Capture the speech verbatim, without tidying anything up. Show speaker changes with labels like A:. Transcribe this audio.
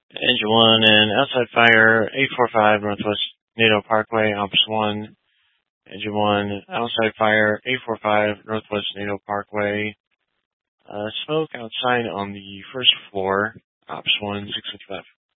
A: Engine one and outside fire, eight four five Northwest NATO Parkway, Ops one. Engine one, outside fire, eight four five Northwest NATO Parkway. Uh, smoke outside on the first floor, Ops one, six fifty-five.